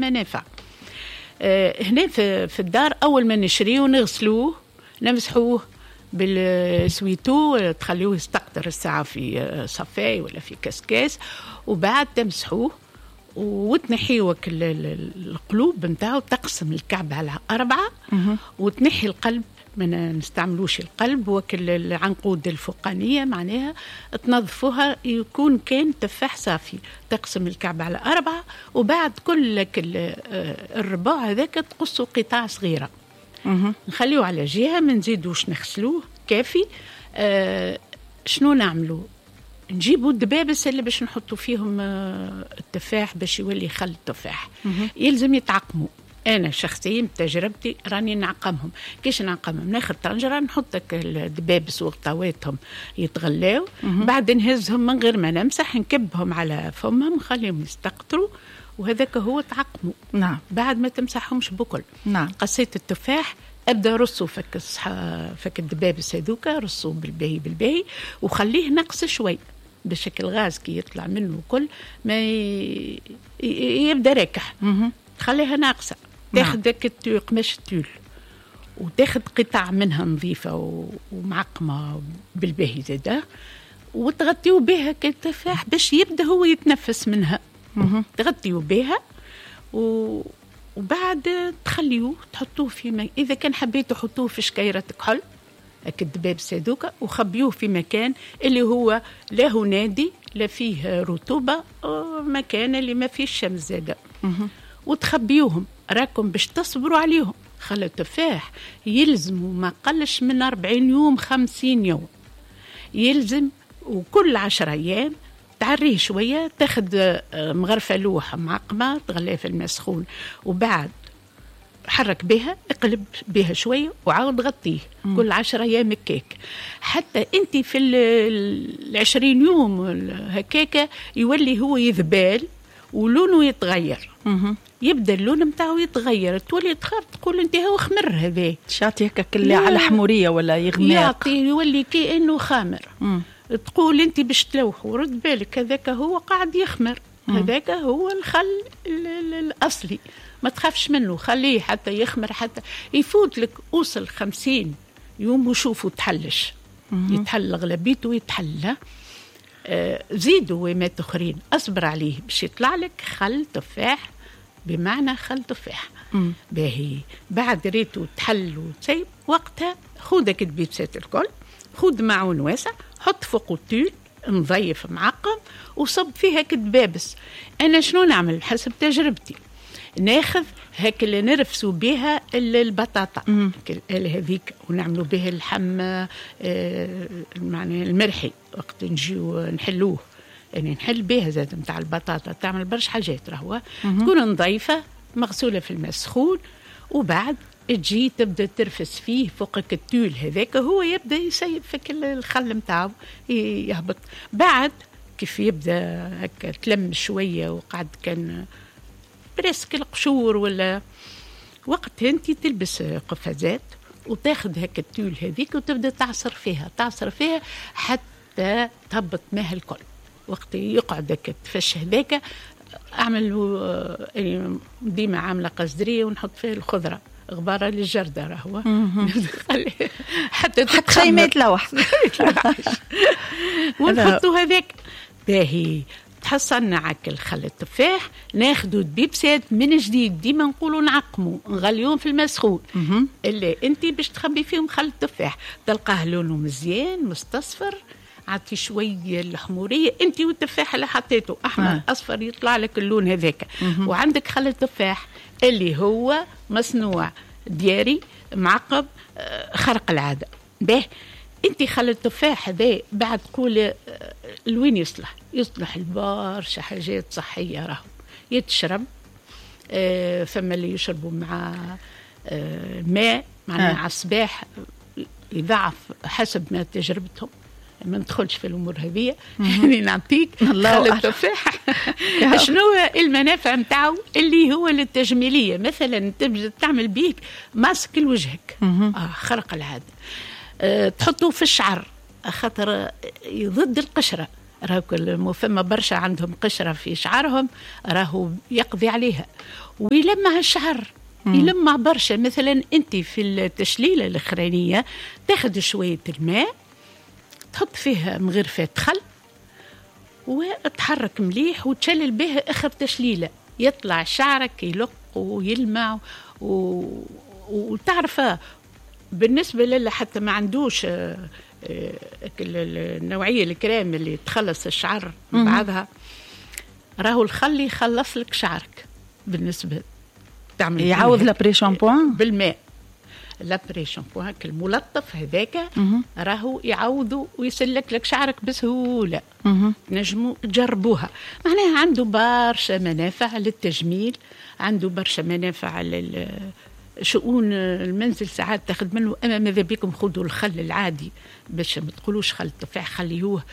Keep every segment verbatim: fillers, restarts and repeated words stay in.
منافع. آه هنا في, في الدار أول ما نشريه ونغسلوه نمسحوه بالسويتو، تخليوه يستقطر الساعة في صفاي ولا في كاسكاس، وبعد تمسحوه وتنحيوك القلوب نتاعو، تقسم الكعب على أربعة وتنحي القلب، ما نستعملوش القلب وكل العنقود الفوقانية، معناها تنظفوها يكون كان تفاح صافي. تقسم الكعب على أربعة وبعد كل الرباع هذاك تقصوا قطع صغيرة، نخليوه على جهة، ما نزيدوش نغسلوه كافي. آه شنو نعملوا؟ نجيبوا الدبابس اللي باش نحطوا فيهم آه التفاح باش يولي خل التفاح، يلزم يتعقموا. أنا شخصيا بتجربتي راني نعقمهم. كيش نعقمهم؟ ناخذ طنجرة نحطك الدبابس وغطاواتهم يتغلاو، بعد نهزهم من غير ما نمسح، نكبهم على فمهم نخليهم يستقطروا، وهذاك هو تعقموا. نعم. بعد ما تمسحهمش بكل. نعم. قصيت التفاح أبدأ رصه فك فك الدبابس هذوكا، رصه بالباهي بالباهي وخليه نقص شوي بشكل غاز كي يطلع منه كل ما ي... يبدأ راكح، تخليها ناقصة. تاخذ التول قماش التول وتاخذ قطع منها نظيفة ومعقمة بالباهي زاده، وتغطيو بها كالتفاح باش يبدأ هو يتنفس منها. تغطيو بها و... وبعد تخليوه تحطوه في مي... إذا كان حبيتوا حطوه في شكيرة كحل الدباب سادوكا، وخبيوه في مكان اللي هو لا هو نادي لا فيه رطوبة، مكان اللي ما فيه الشمس زادة، وتخبيوهم. راكم باش تصبروا عليهم. خلى التفاح يلزموا ما قلش من أربعين يوم خمسين يوم يلزم، وكل عشر أيام تعريه شوية، تاخد مغرفة لوحة معقمة تغليها في الماء سخون، وبعد حرك بها، اقلب بها شوية وعاود غطيه م. كل عشر أيام هكاك، حتى انت في العشرين يوم هكاك يولي هو يذبال ولونه يتغير. م- يبدا اللون متاعه يتغير، تولي تخاف تقول انت هو خمر هذا شاطي هكا كله على حمورية ولا يغمق، يعطي يولي كأنه خامر. م. تقول انت باش تلوحوا، رد بالك هذاك هو قاعد يخمر، هذاك هو الخل الأصلي، ما تخافش منه، خليه حتى يخمر، حتى يفوت لك أوصل خمسين يوم وشوفوا تحلش، يتحل أغلبيته ويتحل. آه زيدوا ومات أخرين، أصبر عليه باش يطلع لك خل تفاح، بمعنى خل تفاح باهي. بعد ريته تحل وتسيب، وقتها خودك البيبسات الكل، خود معون واسع، حط فوق التول نضيف معقم وصب فيها كدبابس. أنا شنو نعمل حسب تجربتي؟ ناخذ هاك اللي نرفسوا بها البطاطا هذيك ونعملوا به اللحم آه معنى المرحي، وقت نجيو نحلوه يعني نحل بها زاد متاع البطاطا، تعمل برش حاجات راهو، تكون نضيفة مغسولة في الماء سخون، وبعد تجي تبدا ترفس فيه فوقك التول هذاك، هو يبدا يسيب فيك الخل متاعه يهبط. بعد كيف يبدا هكا تلم شويه وقعد كان برسك القشور ولا وقت انت تلبس قفازات وتاخذ هكا التول هذيك وتبدا تعصر فيها تعصر فيها حتى تهبط ماء الكل. وقت يقعد هكا تفش هذاك، اعمل ديما عامله قصدريه ونحط فيها الخضره غبارة للجردة راهو حتى حتى ما يتلوح ونحطوا هذاك باهي. تحصلنا عك الخل التفاح، ناخدوا دبيبسات من جديد، ديما نقولوا نعقموا نغليوهم في الماء سخون اللي انت باش تخبي فيهم خل التفاح، تلقاه لونه مزيان مستصفر، عطي شويه الحموريه انت والتفاح اللي حطيته احمر آه. اصفر يطلع لك اللون هذاك. وعندك خل التفاح اللي هو مصنوع دياري معقب خرق العاده. به انت خل التفاح هذا بعد تقول لوين يصلح؟ يصلح لبرشا حاجات صحيه، راهو يتشرب، آه فما اللي يشربوا مع آه ماء معناها على الصباح يضعف حسب ما تجربتهم، ما ندخلش في الامور هذه يعني نعطيك خل التفاح شنو المنافع نتاعو اللي هو للتجميليه. مثلا تبدا تعمل بيك ماسك لوجهك اه خرق العاده، أه تحطه في الشعر خاطر يضد القشره، راهو فما برشا عندهم قشرة في شعرهم راهو يقضي عليها ويلمع الشعر. مم. يلمع برشا. مثلا أنت في التشليلة الأخرانية تاخد شوية الماء تحط فيها مغرفات خل وتحرك مليح وتشلل به آخر تشليلة يطلع شعرك يلق ويلمع و... وتعرف بالنسبة للي حتى ما عندوش النوعية الكريم اللي تخلص الشعر بعدها راهو الخل يخلص لك شعرك. بالنسبة تعمل يعوض لابري شامبوان بالماء. لابري شامبوان الملطف هذاك راهو يعوضه ويسلك لك شعرك بسهولة. نجموا تجربوها. معناها عنده برشا منافع للتجميل عنده برشا منافع لل شؤون المنزل ساعات تاخذ منه. اما ماذا بكم خذوا الخل العادي باش ما تقولوش خل التفاح خليوه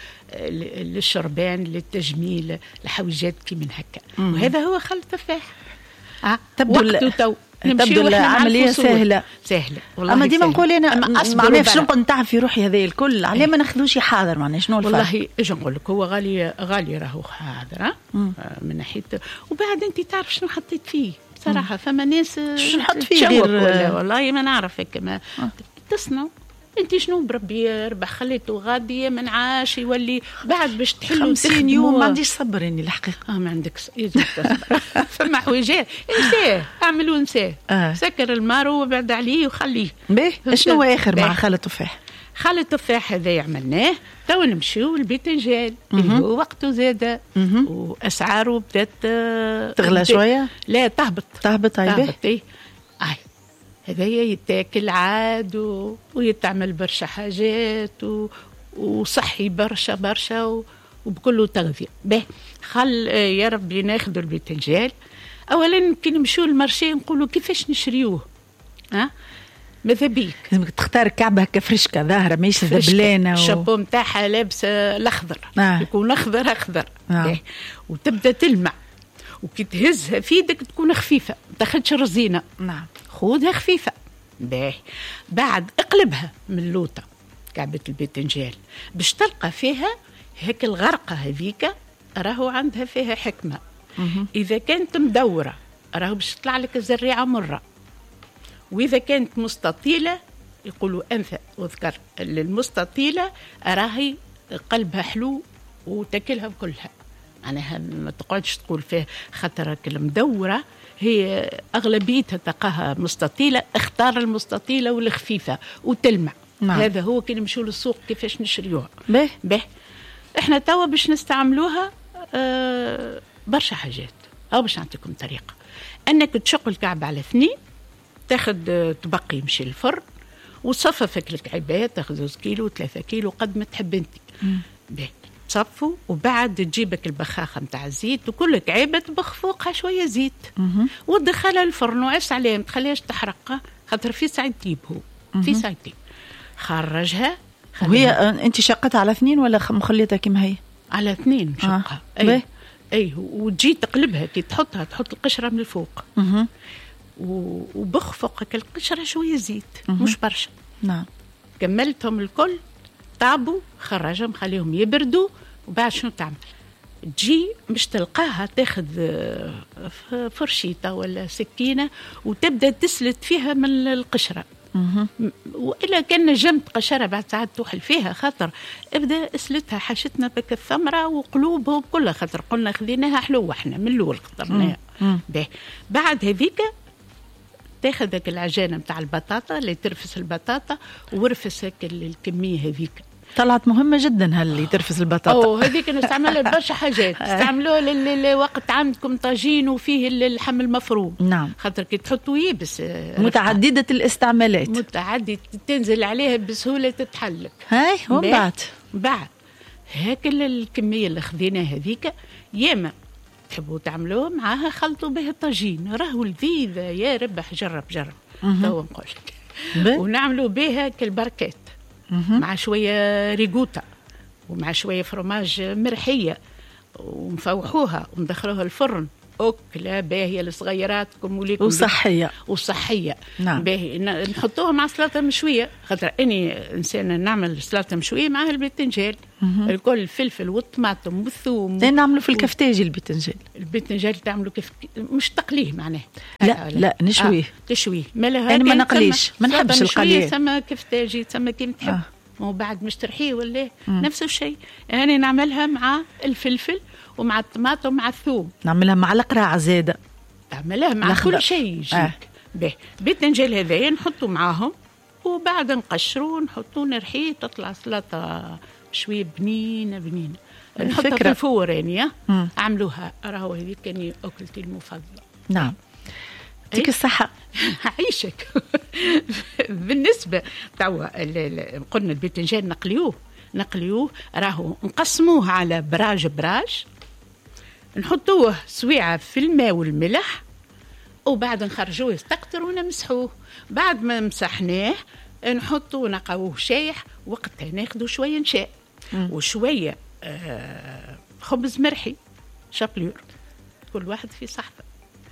للشربان للتجميل لحويجات كي من هكا. وهذا هو خل التفاح. آه. تبدو تو تبدو العملية سهلة سهلة والله. أما ديما نقول أنا معناها باش نقعد نتعب في روحي هذا الكل علاه ما ناخذوش حاذر. معناها شنو الفرق؟ والله اجي نقول لك هو غالي غالي راهو حاذر من ناحية. وبعد أنت تعرف شنو حطيت فيه صراحة. فما ناس شنو نحط فيه غير والله ما نعرف هيك ما تصنعوا انت شنو بربي يربح خليته غادي من عاش يولي بعد باش تحلوا خمسين يوم. ما عنديش صبر اني الحقيقه. اه ما عندك صبر. فما حويجات انساه اعملوا انساه. آه. سكر المارو وبعد عليه وخليه. باهي شنو اخر مع خل التفاح؟ خل التفاح هذا عملناه. تو نمشيو الباذنجان اللي هو وقته زاد واسعاره بدات تغلى شويه. لا تهبط تهبط. اي تهبط. اي اي هذايا يتاكل عاد و... ويتعمل برشا حاجات و... وصحي برشا برشا و... وبكله تغذية. به خل يا ربي ناخذوا الباذنجان. اولا كي نمشيو للمارشي نقولوا كيفاش نشريوه. ها ماذا بيك لازمك تختار كعبه هكا فرشكه ظاهره ماهيش ذبلانه. الشابو نتاعها لابسه الاخضر. آه. يكون اخضر اخضر. آه. وتبدا تلمع وكي تهزها في يدك تكون خفيفه ما تاخذش رزينه. نعم خذها خفيفه. باهي بعد اقلبها من لوطه كعبه الباذنجان باش تلقى فيها هيك الغرقه هذيك راهو عندها فيها حكمه. مه. اذا كانت مدوره راهو باش تطلع لك الزريعه مره. واذا كانت مستطيله يقولوا انثى وذكر المستطيله راهي قلبها حلو وتاكلها بكلها. معناها ما تقعدش تقول فيه خاطرك المدوره هي اغلبيتها تلقاها مستطيله. اختار المستطيله والخفيفه وتلمع. نعم. هذا هو كي نمشيو للسوق كيفاش نشريوها. به به احنا توا باش نستعملوها آه برشا حاجات. او باش نعطيكم طريقه انك تشق الكعب على اثنين تاخذ تبقي يمشي الفرن وتصففك الكعبات تاخذ زوز كيلو ثلاثة كيلو قد ما تحب انت. به تصفوا وبعد تجيبك البخاخه نتاع الزيت وكل كعيبه تبخ فوقها شويه زيت وتدخلها الفرن وعس عليها ما تخليهاش تحرق خاطر في ساعه تجيب هو في ساعتين. خرجها وهي انت شقتها على اثنين ولا مخليتها كيما هي؟ على اثنين شقها. آه. اي اي وتجي تقلبها كي تحطها تحط القشره من الفوق. اها وبخ فوقك القشره شويه زيت. مه. مش برشا. نعم. كملتهم الكل طابوا خرجهم خليهم يبردوا وبعد شنو تعمل؟ تجي مش تلقاها تاخذ فرشيطه ولا سكينه وتبدا تسلت فيها من القشره. مه. والا كان نجمت قشره بعد ساعات توحل فيها خاطر ابدا اسلتها حشتنا بك الثمره وقلوبهم كلها خاطر قلنا خذيناها حلوه احنا من الاول قطرناها. بعد هذيك تاخذك العجانه نتاع البطاطا اللي ترفس البطاطا ورفس هيك الكميه هذيك. طلعت مهمه جدا هاللي ترفس البطاطا. اوه هذيك نستعملها برشا حاجات. استعملوها للوقت عندكم طاجين وفيه اللحم المفروم. نعم. خاطر كي تحطوا يبس متعدده الاستعمالات. متعدده تنزل عليها بسهوله تتحلك. هاي ومن بعد بعد هيك الكميه اللي خذيناها هذيك ياما تحبوا تعملوه معاها خلطوا به الطاجين راهو لذيذه يا ربح. جرب جرب تو نقول لك. ونعملوا بها كالبركات مع شويه ريغوتا ومع شويه فرماج مرحيه ونفوحوها وندخلوها الفرن أكلة باهية لصغيراتكم وليكم وصحية وصحية. نعم. باهي نحطوها مع سلطة مشوية، خاطر إني إنسانة نعمل سلطة مشوية معها الباذنجان الكل، الفلفل والطماطم والثوم. نعملوا في الكفتاجي الباذنجان. الباذنجان تعملوا كيف مش تقليه معناه؟ لا لا نشويه. آه تشويه. مالا أنا ما نقليش، ما نحبش القلي. ثم كفتاجي ثم كيما تحب. آه. مو بعد مش ترحيه ولا مم. نفس الشيء. أنا يعني نعملها مع الفلفل ومع الطماطم ومع الثوم. نعملها مع القراعة زادة. نعملها مع الأخضر. كل شيء يجيك. آه. به باذنجان هذايا نحطوا معاهم وبعد نقشروا ونحطوا نرحيه، تطلع سلطة شوية بنينة بنينة. نحطها في الفور يعني أعملوها. راهو هذه كاني أكلتي المفضلة. نعم. يعطيك الصحة. عيشك. بالنسبة توا قلنا الباذنجان نقليوه نقليوه راهو نقسموه على براج براج، نحطوه سويعة في الماء والملح، وبعد نخرجوه يستقطر ونمسحوه. بعد ما مسحناه نحطوه نقوه شايح، وقتها ناخدو شوية نشاء وشوية آه خبز مرحي شابلور، كل واحد في صحفة.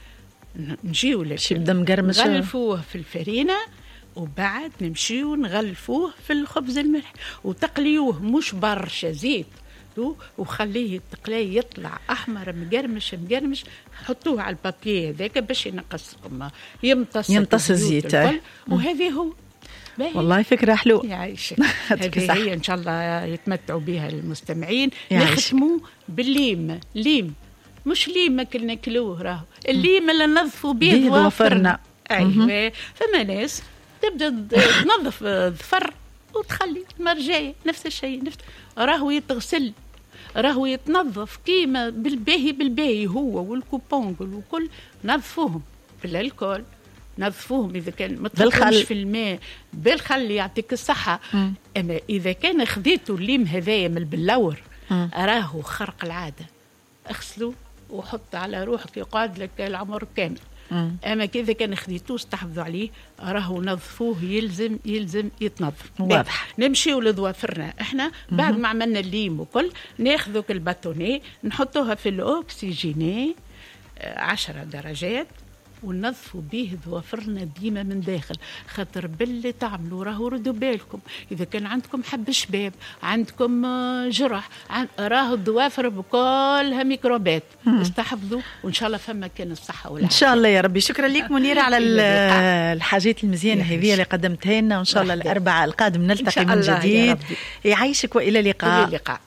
نجيو يبدا مقرمش، نغلفوه في الفرينة وبعد نمشيو نغلفوه في الخبز الملح وتقليوه مش برشا زيت، وخليه التقلي يطلع احمر مقرمش مقرمش. حطوه على البابيه هذاك باش ينقصكم يمتص يمتص الزيت. وهذه هو والله فكرة حلوة. يعيشك. هذه هي إن شاء الله يتمتعوا بها المستمعين. نختموا بالليم. ليم مش ليم ما كلنا كلوه، راهو الليم اللي نظفوا به ظفرنا. أيوة. فما ناس تبدأ تنظف ظفر وتخلي المرجاية نفس الشيء، نفس راهو يتغسل، راهو يتنظف كيما بالباهي بالباهي هو والكوبونغل وكل نظفوهم بالالكول، نظفوهم إذا كان ما تحطوش في الماء بالخل يعطيك الصحة. م. أما إذا كان خذيتوا الليم هذايا من البلور راهو خرق العادة، اغسلوا وحط على روحك يقعد لك العمر كامل. مم. أما كذا كان خديتوه استحفظوا عليه راهو نظفوه، يلزم يلزم يتنظف. واضح. نمشيو لضوافرنا احنا بعد مم. ما عملنا الليم وكل، ناخذوا الباتوني نحطوها في الأكسجيني عشرة درجات وننظفوا به ضوافرنا ديما من داخل، خاطر باللي تعملوا راهو ردوا بالكم اذا كان عندكم حب شباب، عندكم جرح، راهو الضوافر بكلها ميكروبات. استحفظوا وان شاء الله فما كان الصحه والعافيه ان شاء الله يا ربي. شكرا لك منيره على الحاجات المزيانه هذه اللي قدمتها لنا، وان شاء الله الاربعاء القادم نلتقي من جديد. يعيشك والى اللقاء. اللقاء.